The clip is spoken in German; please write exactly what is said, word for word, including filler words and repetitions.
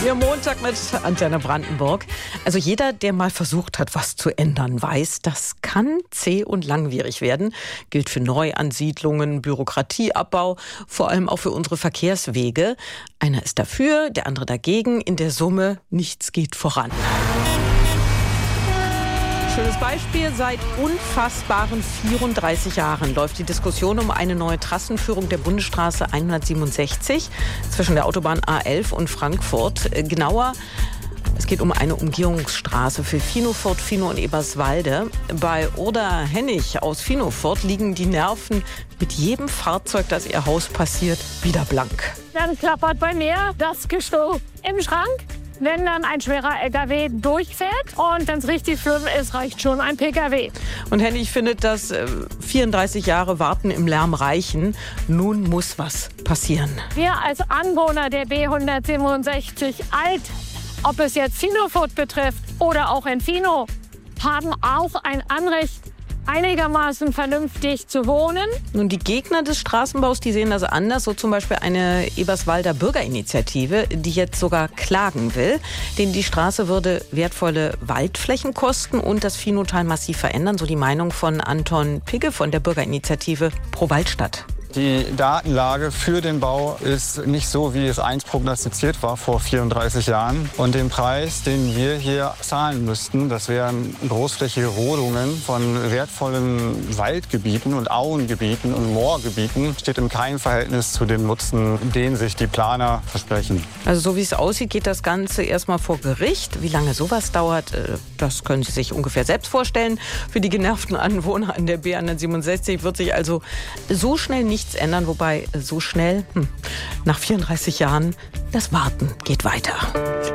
Ja, Montag mit Antenne Brandenburg. Also jeder, der mal versucht hat, was zu ändern, weiß, das kann zäh und langwierig werden. Gilt für Neuansiedlungen, Bürokratieabbau, vor allem auch für unsere Verkehrswege. Einer ist dafür, der andere dagegen. In der Summe, nichts geht voran. Schönes Beispiel, seit unfassbaren vierunddreißig Jahren läuft die Diskussion um eine neue Trassenführung der Bundesstraße hundertsiebenundsechzig zwischen der Autobahn A elf und Frankfurt. Genauer, es geht um eine Umgehungsstraße für Finofurt, Finow und Eberswalde. Bei Oda Hennig aus Finofurt liegen die Nerven mit jedem Fahrzeug, das ihr Haus passiert, wieder blank. Dann klappert bei mir das Gestell im Schrank. Wenn dann ein schwerer L K W durchfährt und wenn es richtig schlimm ist, reicht schon ein P K W. Und Hennig findet, dass äh, vierunddreißig Jahre Warten im Lärm reichen. Nun muss was passieren. Wir als Anwohner der B hundertsiebenundsechzig Alt, ob es jetzt Finofurt betrifft oder auch in Finow, haben auch ein Anrecht, einigermaßen vernünftig zu wohnen. Nun, die Gegner des Straßenbaus, die sehen das anders. So zum Beispiel eine Eberswalder Bürgerinitiative, die jetzt sogar klagen will. Denn die Straße würde wertvolle Waldflächen kosten und das Finowtal massiv verändern. So die Meinung von Anton Pigge von der Bürgerinitiative Pro Waldstadt. Die Datenlage für den Bau ist nicht so, wie es einst prognostiziert war vor vierunddreißig Jahren. Und den Preis, den wir hier zahlen müssten, das wären großflächige Rodungen von wertvollen Waldgebieten und Auengebieten und Moorgebieten, steht in keinem Verhältnis zu dem Nutzen, den sich die Planer versprechen. Also so wie es aussieht, geht das Ganze erstmal vor Gericht. Wie lange sowas dauert, das können Sie sich ungefähr selbst vorstellen. Für die genervten Anwohner an der B hundertsiebenundsechzig wird sich also so schnell nicht nichts ändern, wobei so schnell, hm, nach vierunddreißig Jahren, das Warten geht weiter.